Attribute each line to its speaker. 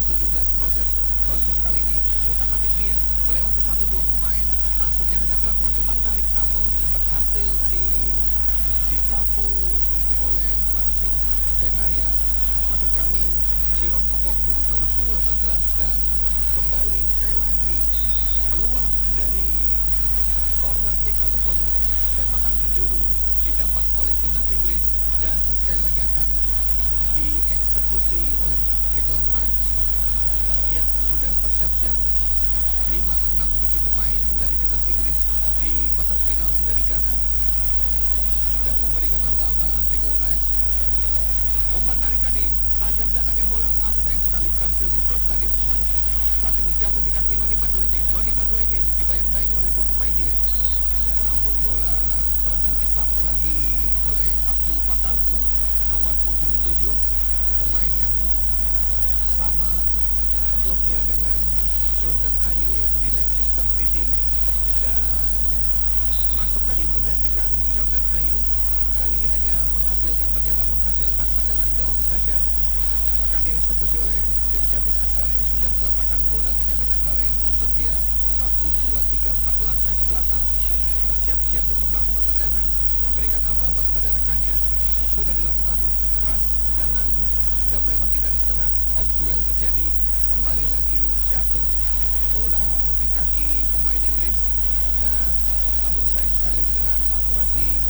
Speaker 1: nomor 17 Rogers. Rogers kali ini utak-atik dia melewati 1-2 pemain, maksudnya hendak melakukan umpan tarik namun berhasil tadi disapu oleh Marcin Senaya, maksud kami Jerome Opoku nomor punggung 18, dan kembali sekali lagi peluang dari corner kick ataupun sepakan penjuru didapat oleh timnas Inggris dan sekali lagi akan dieksekusi oleh Declan Rice. Ya, sudah bersiap-siap 5, 6, 7 pemain dari timnas Inggris di kotak penalti dari Ghana. Sudah memberikan aba-aba Declan Rice. Umpan tarik tadi, tajam datangnya bola. Sayang sekali berhasil diblok tadi. Saat ini jatuh di kaki Noni Madueke. Noni Madueke dibayang-bayangi oleh 2 pemain dia. Namun bola berhasil disapu lagi oleh Abdul Fatawu, nomor punggung 7, pemain yang sama klubnya dengan Jordan Ayew, yaitu di Leicester City, dan masuk tadi menggantikan Jordan Ayew. Kali ini hanya ternyata menghasilkan tendangan gawang saja. Akan dieksekusi oleh Benjamin Asare. Sudah meletakkan bola Benjamin Asare, mundur dia 1, 2, 3, 4 langkah ke belakang, bersiap-siap untuk melakukan tendangan, memberikan aba-aba kepada rekannya. Sudah dilakukan keras tendangan, sudah melewati garis tengah, off duel terjadi, kembali lagi jatuh bola di kaki pemain Inggris. Nah, namun sayang sekali mendengar akurasi